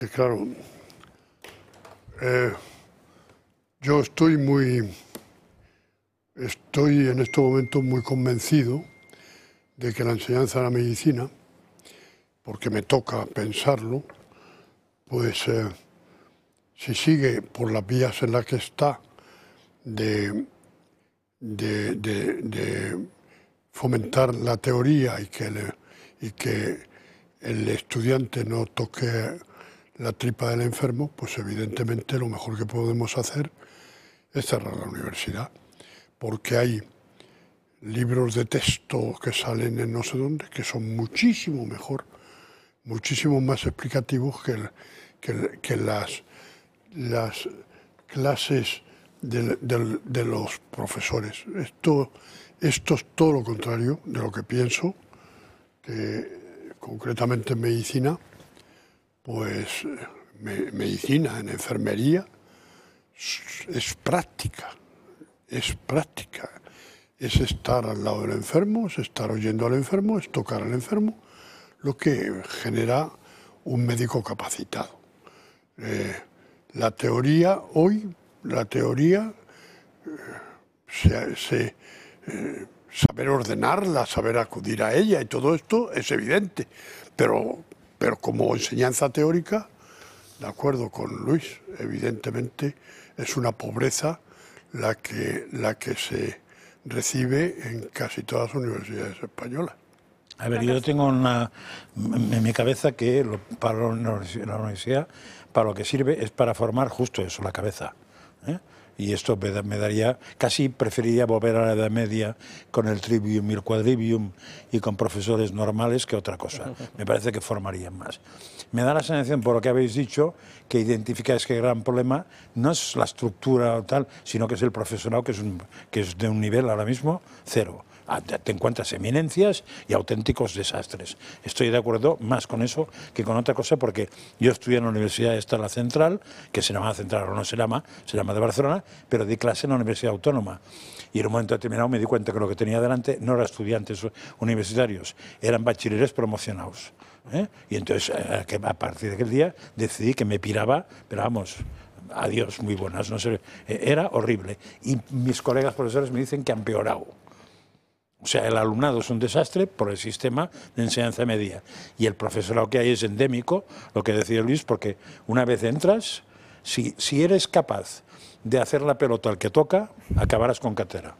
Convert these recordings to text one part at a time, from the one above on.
Claro, yo estoy en estos momentos muy convencido de que la enseñanza de la medicina, porque me toca pensarlo, pues si sigue por las vías en las que está de fomentar la teoría y que el estudiante no toque la tripa del enfermo, pues evidentemente lo mejor que podemos hacer es cerrar la universidad, porque hay libros de texto que salen en no sé dónde que son muchísimo mejor, muchísimo más explicativos que las clases de los profesores. Esto es todo lo contrario de lo que pienso, que concretamente en medicina, pues medicina, en enfermería, es práctica, es estar al lado del enfermo, es estar oyendo al enfermo, es tocar al enfermo, lo que genera un médico capacitado. La teoría, saber ordenarla, saber acudir a ella y todo esto es evidente, pero como enseñanza teórica, de acuerdo con Luis, evidentemente es una pobreza la que se recibe en casi todas las universidades españolas. A ver, yo tengo en mi cabeza que para la universidad, para lo que sirve es para formar justo eso, la cabeza, ¿eh? Y esto me daría, casi preferiría volver a la Edad Media con el trivium y el quadrivium y con profesores normales que otra cosa. Me parece que formarían más. Me da la sensación, por lo que habéis dicho, que identificáis que el gran problema no es la estructura o tal, sino que es el profesorado, que es de un nivel ahora mismo cero. Te encuentras eminencias y auténticos desastres. Estoy de acuerdo más con eso que con otra cosa, porque yo estudié en la Universidad esta, la Central, que se llama Central o no se llama de Barcelona, pero di clase en la Universidad Autónoma. Y en un momento determinado me di cuenta que lo que tenía delante no eran estudiantes universitarios, eran bachilleres promocionados, ¿eh? Y entonces, a partir de aquel día, decidí que me piraba, pero vamos, adiós, muy buenas, no sé, era horrible. Y mis colegas profesores me dicen que han empeorado. O sea, el alumnado es un desastre por el sistema de enseñanza media. Y el profesorado que hay es endémico, lo que decía Luis, porque una vez entras, si eres capaz de hacer la pelota al que toca, acabarás con cátedra.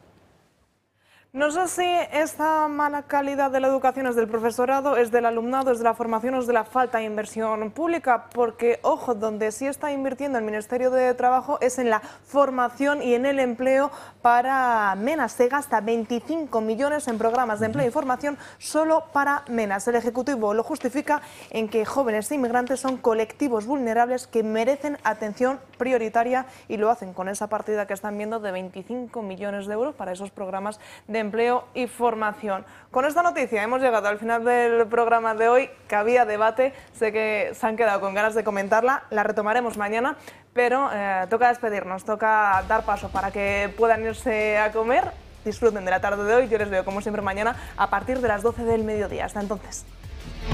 No sé si esta mala calidad de la educación es del profesorado, es del alumnado, es de la formación o es de la falta de inversión pública, porque, ojo, donde sí está invirtiendo el Ministerio de Trabajo es en la formación y en el empleo para MENAS. Se gasta 25 millones en programas de empleo y formación solo para MENAS. El Ejecutivo lo justifica en que jóvenes e inmigrantes son colectivos vulnerables que merecen atención prioritaria y lo hacen con esa partida que están viendo de 25 millones de euros para esos programas de empleo y formación. Con esta noticia hemos llegado al final del programa de hoy, que había debate, sé que se han quedado con ganas de comentarla, la retomaremos mañana, pero toca despedirnos, toca dar paso para que puedan irse a comer, disfruten de la tarde de hoy, yo les veo como siempre mañana a partir de las 12 del mediodía. Hasta entonces.